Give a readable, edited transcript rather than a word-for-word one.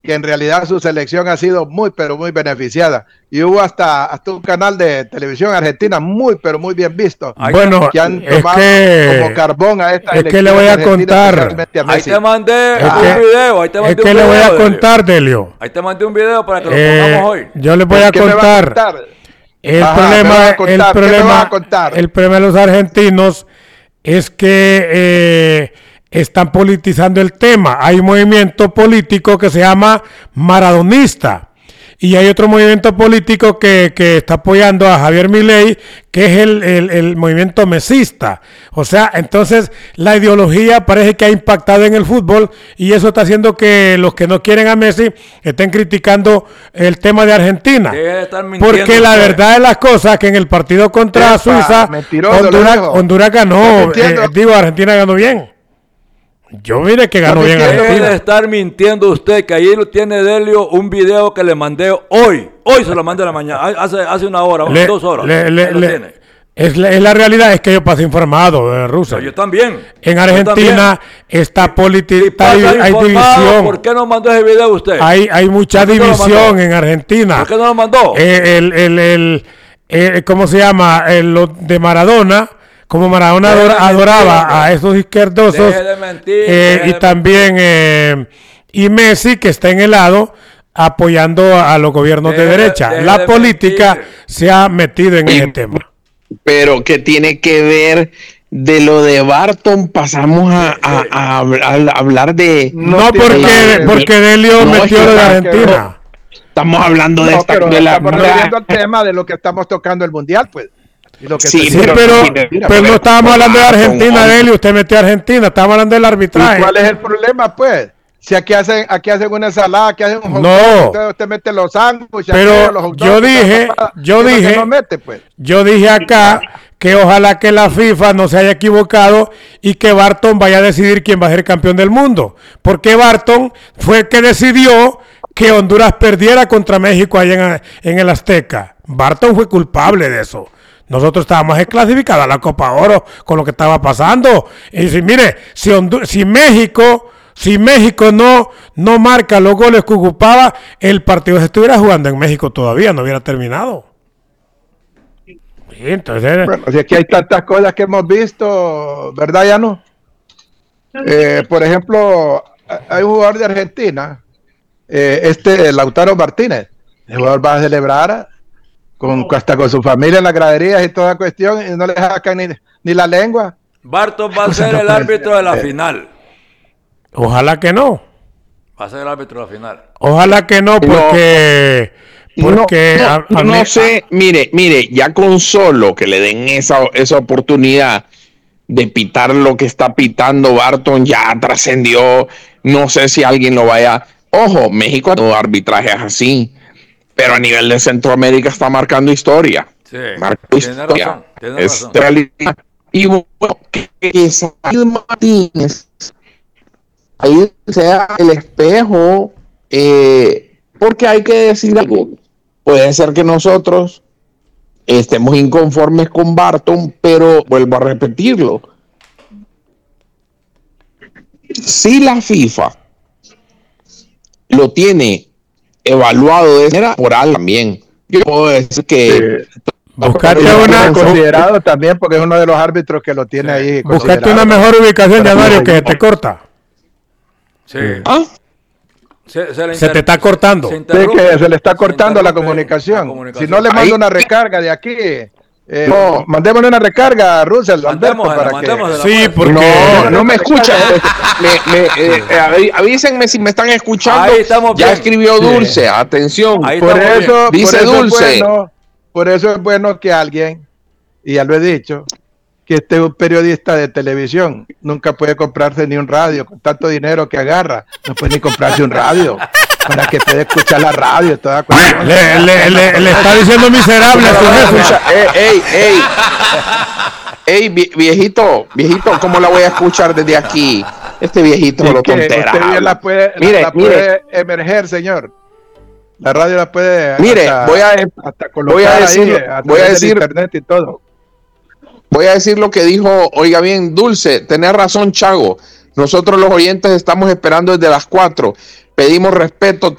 que en realidad su selección ha sido muy, pero muy beneficiada. Y hubo hasta un canal de televisión argentina muy, pero muy bien visto. Bueno, que han tomado como carbón a esta es que le voy a contar. Ahí te mandé un video. Es que le voy a contar, Delio. Ahí te mandé un video para que lo pongamos hoy. Yo le voy a contar. El problema de los argentinos es que están politizando el tema. Hay un movimiento político que se llama maradonista y hay otro movimiento político que está apoyando a Javier Milei, que es el movimiento mesista. O sea, entonces la ideología parece que ha impactado en el fútbol y eso está haciendo que los que no quieren a Messi estén criticando el tema de Argentina. Porque la verdad de las cosas que en el partido contra Suiza, Honduras ganó, Argentina ganó bien. Yo mire que ganó bien Argentina. Deje de estar mintiendo usted, que ahí lo tiene Delio, un video que le mandé hoy. Hoy se lo mandé a la mañana, hace una hora, 2 horas. Es la realidad, es que yo pasé informado, Russell. Yo también. En Argentina está política, hay división. ¿Por qué no mandó ese video usted? Hay mucha división en Argentina. ¿Por qué no lo mandó? ¿Cómo se llama? Lo de Maradona. Como Maradona adoraba a esos izquierdosos y también y Messi, que está en el lado apoyando a los gobiernos de derecha. La política se ha metido en ese tema. Pero ¿qué tiene que ver de lo de Barton? Pasamos a hablar de... porque Delio metió lo de Argentina. Estamos hablando de esta... Estamos viendo el tema de lo que estamos tocando el Mundial, pues. Pero no estábamos hablando de Argentina, Delio. Usted metió a Argentina, estábamos hablando del arbitraje. ¿Y cuál es el problema, pues? Si aquí hacen una ensalada, aquí hacen un hot dog, usted mete los sándwiches. Pero los hot dogs, yo dije acá que ojalá que la FIFA no se haya equivocado y que Barton vaya a decidir quién va a ser campeón del mundo. Porque Barton fue el que decidió que Honduras perdiera contra México allá en el Azteca. Barton fue culpable de eso. Nosotros estábamos clasificados a la Copa Oro con lo que estaba pasando. Y si México no marca los goles que ocupaba, el partido se estuviera jugando en México todavía, no hubiera terminado. Sí, entonces... Bueno, si aquí hay tantas cosas que hemos visto, ¿verdad, Llano? Por ejemplo, hay un jugador de Argentina, Lautaro Martínez. El jugador va a celebrar hasta con su familia en las graderías y toda cuestión, y no le sacan ni la lengua. Barton va a ser el árbitro de la final. Ojalá que no. Va a ser el árbitro de la final. Ojalá que no, porque no sé, mire, ya con solo que le den esa oportunidad de pitar lo que está pitando Barton, ya trascendió. No sé si alguien lo vaya. Ojo, México no arbitrajes así. Pero a nivel de Centroamérica está marcando historia. Sí, tiene razón. Realidad. Y bueno, que Said Martínez ahí sea el espejo, porque hay que decir algo. Puede ser que nosotros estemos inconformes con Barton, pero vuelvo a repetirlo. Si la FIFA lo tiene evaluado de manera moral también, yo puedo decir que buscarte considerado también, porque es uno de los árbitros que lo tiene ahí. Buscarte una mejor ubicación, Llanario, que te corta. Sí. Se te está cortando. Sí, que se le está cortando la comunicación. Si no le mando una recarga de aquí, mandémosle una recarga a Russell. Sí, porque no me escuchan. Avísenme si me están escuchando. Ya escribió Dulce, atención. Por eso dice Dulce. Por eso es bueno que alguien, y ya lo he dicho, que un periodista de televisión nunca puede comprarse ni un radio con tanto dinero que agarra. No puede ni comprarse un radio para que pueda escuchar la radio. Toda le está diciendo miserable a su jefe. Ey, viejito, ¿cómo la voy a escuchar desde aquí? Este viejito lo tontera. Usted la puede emerger, señor. La radio la puede voy a decir internet y todo. Voy a decir lo que dijo, oiga bien, Dulce, tenés razón, Chago. Nosotros los oyentes estamos esperando desde las 4. Pedimos respeto,